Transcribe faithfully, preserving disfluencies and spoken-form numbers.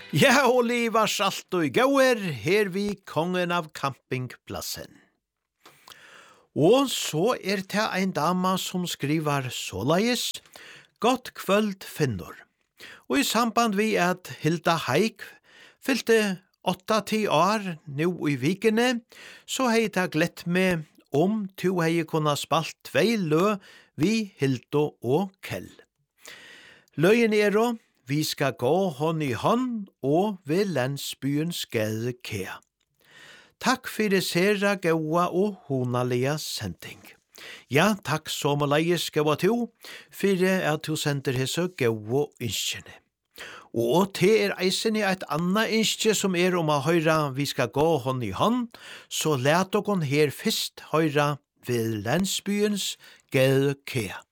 Ja, og liva salt og gauer, her vi kongen av campingplassen. Og så er det ein dama som skriver såleis, godt kvöld finnor. Og i samband vi at Hilda Haik fylte åtta ti år nu i vikene, så hei det glett med om to hei kunna spalt tvei lø vi Hildo og Kjell. Løyen er og vi skal gå hånd i hånd og ved landsbyens gade kea. Takk for det sera gaua og honalia sending. Ja, takk så må leies gaua to, for at du sender hese gaua innskjene. Og til er eisen i et anna innskje som er om å høyra vi skal gå hånd i hånd, så let okon her fyrst høyra ved landsbyens gade kea.